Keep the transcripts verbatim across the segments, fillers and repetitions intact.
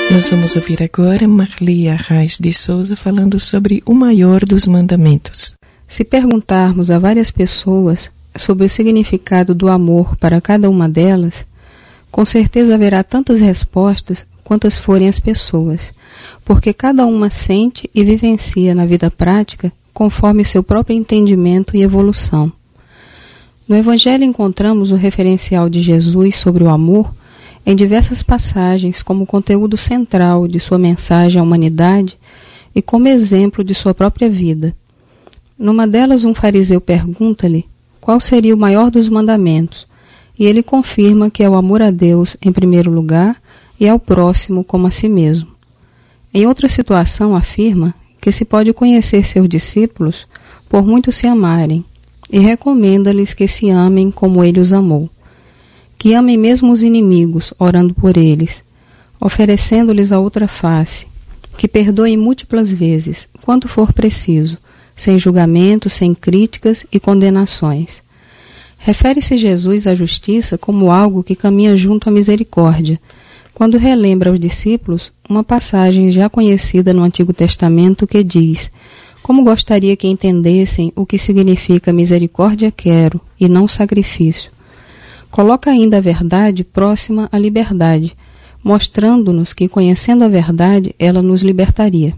Nós vamos ouvir agora Marli Arraes de Souza falando sobre o maior dos mandamentos. Se perguntarmos a várias pessoas sobre o significado do amor para cada uma delas, com certeza haverá tantas respostas quantas forem as pessoas, porque cada uma sente e vivencia na vida prática conforme seu próprio entendimento e evolução. No Evangelho encontramos o referencial de Jesus sobre o amor em diversas passagens como conteúdo central de sua mensagem à humanidade e como exemplo de sua própria vida. Numa delas, um fariseu pergunta-lhe qual seria o maior dos mandamentos, e ele confirma que é o amor a Deus em primeiro lugar e ao próximo como a si mesmo. Em outra situação, afirma que se pode conhecer seus discípulos por muito se amarem, e recomenda-lhes que se amem como ele os amou, que amem mesmo os inimigos, orando por eles, oferecendo-lhes a outra face, que perdoem múltiplas vezes, quanto for preciso, sem julgamento, sem críticas e condenações. Refere-se Jesus à justiça como algo que caminha junto à misericórdia, quando relembra aos discípulos uma passagem já conhecida no Antigo Testamento que diz: como gostaria que entendessem o que significa misericórdia quero e não sacrifício. Coloca ainda a verdade próxima à liberdade, mostrando-nos que, conhecendo a verdade, ela nos libertaria.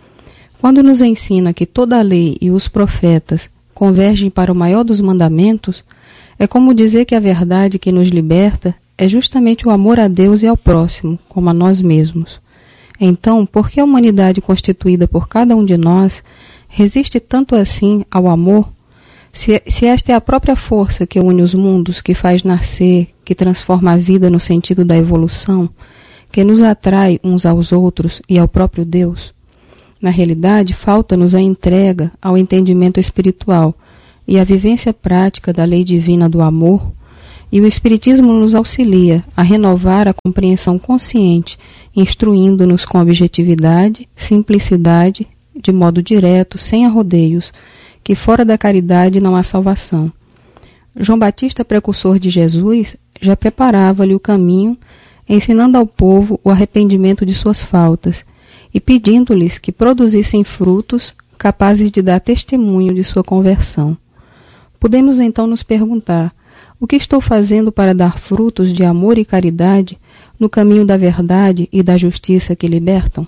Quando nos ensina que toda a lei e os profetas convergem para o maior dos mandamentos, é como dizer que a verdade que nos liberta é justamente o amor a Deus e ao próximo, como a nós mesmos. Então, por que a humanidade constituída por cada um de nós resiste tanto assim ao amor? Se, se esta é a própria força que une os mundos, que faz nascer, que transforma a vida no sentido da evolução, que nos atrai uns aos outros e ao próprio Deus, na realidade, falta-nos a entrega ao entendimento espiritual e a vivência prática da lei divina do amor, e o Espiritismo nos auxilia a renovar a compreensão consciente, instruindo-nos com objetividade, simplicidade, de modo direto, sem arrodeios, que fora da caridade não há salvação. João Batista, precursor de Jesus, já preparava-lhe o caminho, ensinando ao povo o arrependimento de suas faltas, e pedindo-lhes que produzissem frutos capazes de dar testemunho de sua conversão. Podemos então nos perguntar: o que estou fazendo para dar frutos de amor e caridade no caminho da verdade e da justiça que libertam?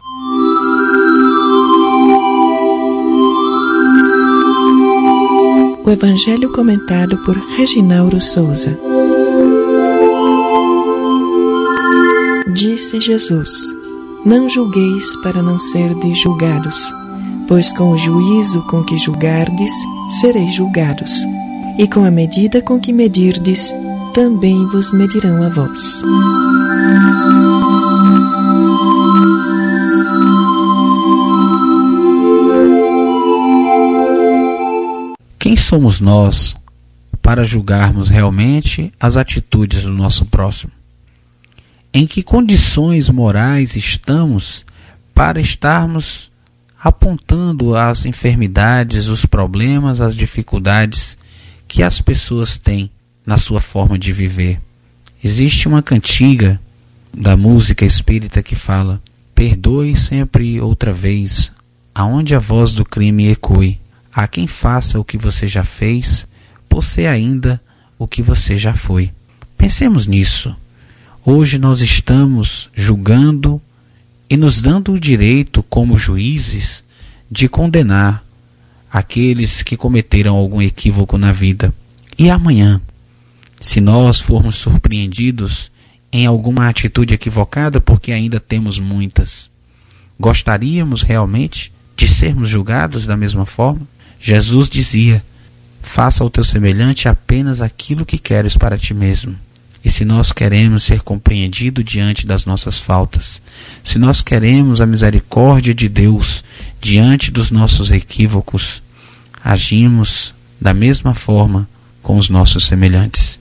O Evangelho comentado por Reginauro Souza. Disse Jesus: não julgueis para não serdes julgados, pois com o juízo com que julgardes, sereis julgados, e com a medida com que medirdes, também vos medirão a vós. Quem somos nós para julgarmos realmente as atitudes do nosso próximo? Em que condições morais estamos para estarmos apontando as enfermidades, os problemas, as dificuldades que as pessoas têm na sua forma de viver? Existe uma cantiga da música espírita que fala: perdoe sempre outra vez, aonde a voz do crime ecoe. Há quem faça o que você já fez, por ser ainda o que você já foi. Pensemos nisso. Hoje nós estamos julgando e nos dando o direito, como juízes, de condenar aqueles que cometeram algum equívoco na vida. E amanhã, se nós formos surpreendidos em alguma atitude equivocada, porque ainda temos muitas, gostaríamos realmente de sermos julgados da mesma forma? Jesus dizia: faça ao teu semelhante apenas aquilo que queres para ti mesmo. E se nós queremos ser compreendidos diante das nossas faltas, se nós queremos a misericórdia de Deus diante dos nossos equívocos, agimos da mesma forma com os nossos semelhantes.